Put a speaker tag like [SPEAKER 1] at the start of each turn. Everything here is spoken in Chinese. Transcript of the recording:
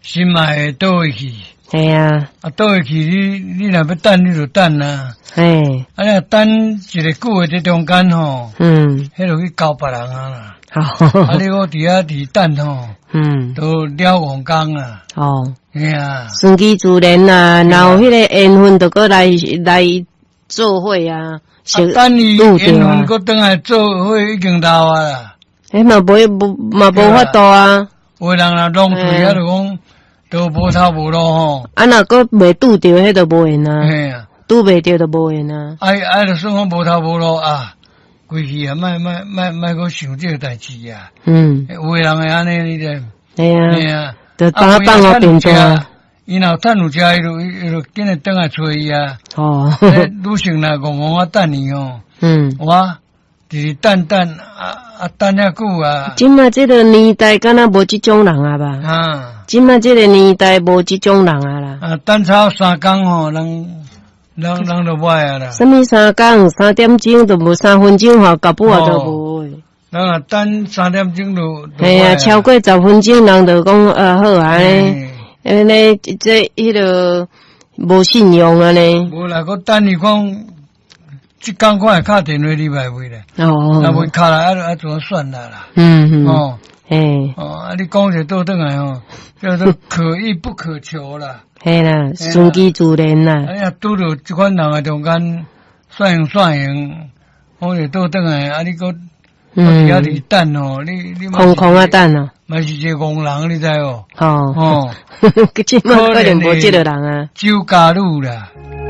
[SPEAKER 1] 心嘛会倒回去。
[SPEAKER 2] 系啊，
[SPEAKER 1] 倒回去你若要等你就等啊。
[SPEAKER 2] 嘿，
[SPEAKER 1] 若等一个久的在中间吼，迄就去交别人啊啦。
[SPEAKER 2] 好，
[SPEAKER 1] 你我伫遐伫等吼，都了王工啊。
[SPEAKER 2] 哦，
[SPEAKER 1] 嘿啊，
[SPEAKER 2] 顺其自然啊，然后迄个缘分就过来做伙啊。
[SPEAKER 1] 等伊缘分搁转来做伙已经老啊啦。
[SPEAKER 2] 嘛无法度啊。
[SPEAKER 1] 有人若弄嘴啊，就讲都无头无路吼。
[SPEAKER 2] 若搁未拄着，迄就无缘啊。
[SPEAKER 1] 嘿啊，
[SPEAKER 2] 拄袂着就无缘啊。
[SPEAKER 1] 就算讲无头无路啊，过去啊，莫搁想这个代志啊。有个人会安尼，你知？
[SPEAKER 2] 嘿啊，就放我边做。
[SPEAKER 1] 伊若趁有食，伊就紧来转来找伊啊。哦，女性若戆戆啊等伊哦。我就是等等遐久啊。
[SPEAKER 2] 今麦这个年代，敢若无这种人啊吧？今麦这个年代无这种人啊啦。
[SPEAKER 1] 等超3工吼，人就歹啊啦。
[SPEAKER 2] 什么3工？3点钟都无3分钟吼，到尾都无。
[SPEAKER 1] 人啊等3点钟就。
[SPEAKER 2] 系啊，超过10分钟，人就讲好啊。安尼这迄个无信用啊呢。
[SPEAKER 1] 无啦，我等你讲，即工看会敲电话你来袂咧？
[SPEAKER 2] 哦，
[SPEAKER 1] 若袂敲来，怎么算啦？哦，
[SPEAKER 2] 嘿，
[SPEAKER 1] 你讲者倒转来吼，叫做可遇不可求啦。
[SPEAKER 2] 嘿啦，顺其自然啦。
[SPEAKER 1] 拄着即款人诶中间算用，我者倒转来，你搁伫遐伫等吼，你
[SPEAKER 2] 空啊等啊。
[SPEAKER 1] 嘛是一个戆人，你知无？
[SPEAKER 2] 哦，即摆可能无即个人啊。
[SPEAKER 1] 酒家女啦。